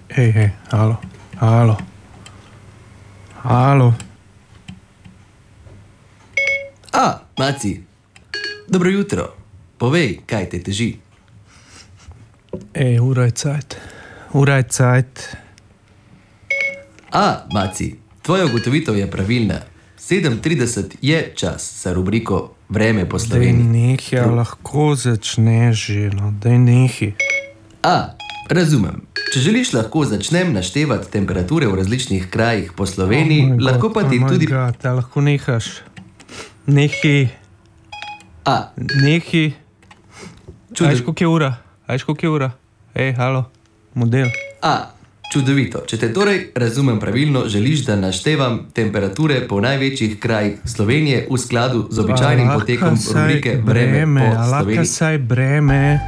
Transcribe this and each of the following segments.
Hej, halo. Maci, dobro jutro. Povej, kaj te teži. Ura je cajt. Maci, tvoja ugotovitev je pravilna. 7:30 je čas za rubriko Vreme po Sloveniji. Daj nehi, lahko začneš že, no, daj nehi. Razumem. Če želiš, lahko začnem naštevati temperature v različnih krajih po Sloveniji, lahko pa ti tudi... lahko nehaš. Nehi. Nehi. Ajš, koliko je ura? Halo, model. Čudovito. Če te torej razumem pravilno, želiš, da naštevam temperature po največjih krajih Slovenije v skladu z običajnim potekom rubrike Vreme po Sloveniji. Lahko saj breme.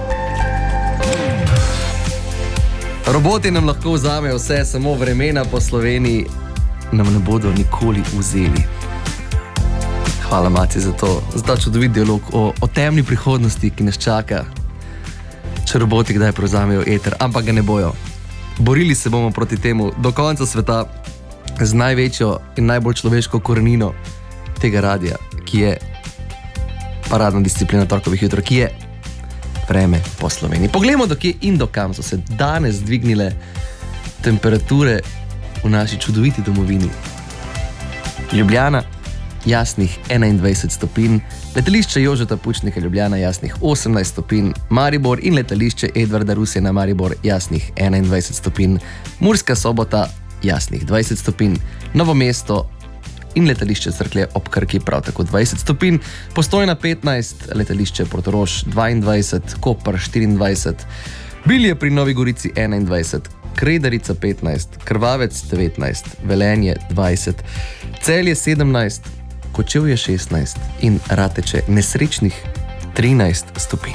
Roboti nam lahko vzamejo vse, samo vremena po Sloveniji nam ne bodo nikoli vzeli. Hvala, Maci, za ta čudovit dialog o temni prihodnosti, ki nas čaka, če roboti kdaj prevzamejo eter, ampak ga ne bojo. Borili se bomo proti temu do konca sveta z največjo in najbolj človeško korenino tega radija, ki je paradna disciplina torkovih jutrov, ki je Vreme po Sloveniji. Poglejmo, do kje in do kam so se danes dvignile temperature v naši čudoviti domovini. Ljubljana, jasnih 21 stopinj, letališče Jožeta Pučnika Ljubljana, jasnih 18 stopinj, Maribor in letališče Edvarda Rusjana Maribor, jasnih 21 stopinj, Murska Sobota, jasnih 20 stopinj, Novo mesto in letališče Cerklje ob Krki prav tako 20 stopinj, Postojna 15, letališče Portorož 22, Koper 24, Bilje pri Novi Gorici 21, Kredarica 15, Krvavec 19, Velenje 20, Celje 17, Kočevje 16 in Rateče nesrečnih 13 stopinj.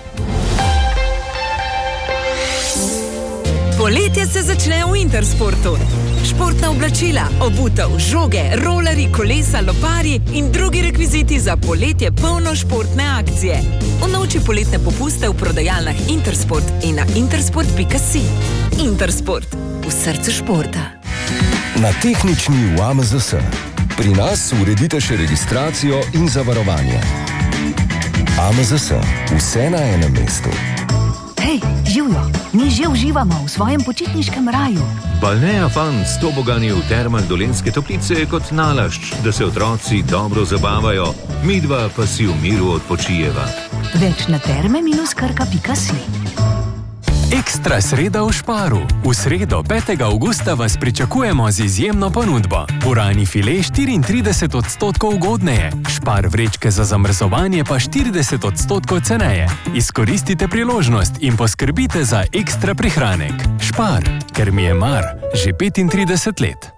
Poletje se začne v Intersportu. Športna oblačila, obutev, žoge, rolerji, kolesa, loparji in drugi rekviziti za poletje polno športne akcije. Unovči poletne popuste v prodajalnah Intersport in na intersport.si. Intersport. V srcu športa. Na tehnični v AMZS. Pri nas uredite še registracijo in zavarovanje. AMZS. Vse na enem mestu. Hej, živjo, mi že uživamo v svojem počitniškem raju. Balnea Fun s tobogani v termah Dolenjske Toplice je kot nalašč, da se otroci dobro zabavajo, midva pa si v miru odpočijeva. Več na terme-krka.si. Ekstra sreda v Šparu. V sredo 5. avgusta vas pričakujemo z izjemno ponudbo. Purani file 34% ugodneje, Špar vrečke za zamrzovanje pa 40% ceneje. Izkoristite priložnost in poskrbite za ekstra prihranek. Špar, ker mi je mar že 35 let.